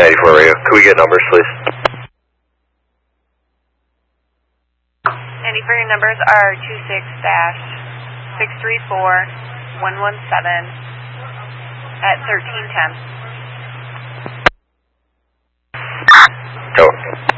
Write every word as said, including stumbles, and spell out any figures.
ninety-four radio. Can we get numbers, please? ninety-four, your numbers are two six dash six three four one one seven at thirteen ten. Go.